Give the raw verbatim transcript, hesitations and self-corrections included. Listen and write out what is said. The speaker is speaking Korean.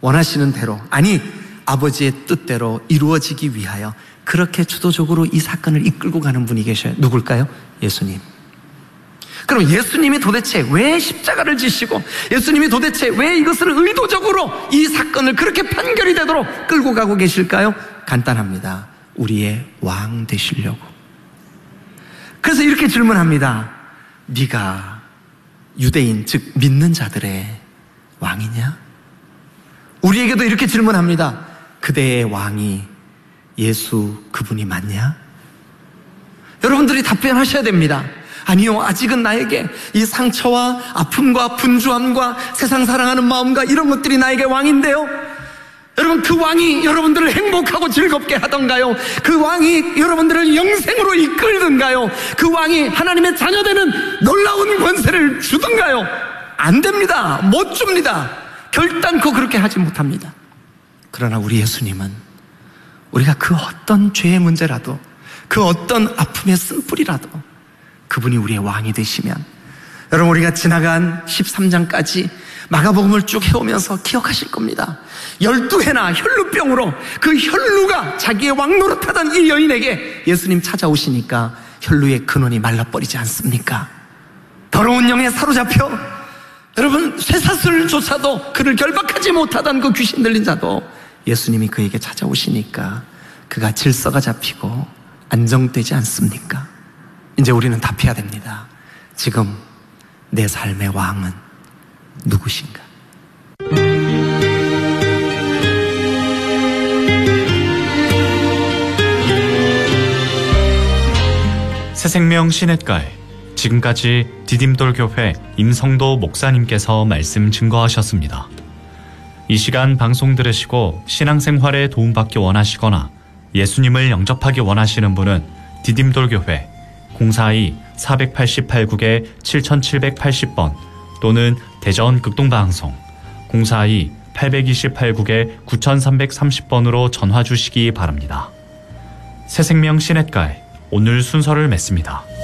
원하시는 대로, 아니 아버지의 뜻대로 이루어지기 위하여 그렇게 주도적으로 이 사건을 이끌고 가는 분이 계셔요. 누굴까요? 예수님. 그럼 예수님이 도대체 왜 십자가를 지시고, 예수님이 도대체 왜 이것을 의도적으로 이 사건을 그렇게 판결이 되도록 끌고 가고 계실까요? 간단합니다. 우리의 왕 되시려고. 그래서 이렇게 질문합니다. 네가 유대인, 즉 믿는 자들의 왕이냐? 우리에게도 이렇게 질문합니다. 그대의 왕이 예수 그분이 맞냐? 여러분들이 답변하셔야 됩니다. 아니요, 아직은 나에게 이 상처와 아픔과 분주함과 세상 사랑하는 마음과 이런 것들이 나에게 왕인데요. 여러분, 그 왕이 여러분들을 행복하고 즐겁게 하던가요? 그 왕이 여러분들을 영생으로 이끌던가요? 그 왕이 하나님의 자녀되는 놀라운 권세를 주던가요? 안 됩니다. 못 줍니다. 결단코 그렇게 하지 못합니다. 그러나 우리 예수님은 우리가 그 어떤 죄의 문제라도, 그 어떤 아픔의 쓴뿌리라도 그분이 우리의 왕이 되시면, 여러분 우리가 지나간 십삼 장까지 마가복음을 쭉 해오면서 기억하실 겁니다. 열두 해나 혈루병으로 그 혈루가 자기의 왕 노릇하던 이 여인에게 예수님 찾아오시니까 혈루의 근원이 말라버리지 않습니까? 더러운 영에 사로잡혀 여러분 쇠사슬조차도 그를 결박하지 못하던 그 귀신 들린 자도 예수님이 그에게 찾아오시니까 그가 질서가 잡히고 안정되지 않습니까? 이제 우리는 답해야 됩니다. 지금 내 삶의 왕은 누구신가? 새생명 시냇가에 지금까지 디딤돌교회 임성도 목사님께서 말씀 증거하셨습니다. 이 시간 방송 들으시고 신앙생활에 도움받기 원하시거나 예수님을 영접하기 원하시는 분은 디딤돌교회 공사이 사팔팔 국에 칠칠팔공 번 또는 대전 극동방송 공사이 팔이팔 국에 구삼삼삼공 번으로 전화 주시기 바랍니다. 새생명 시냇가에 오늘 순서를 맺습니다.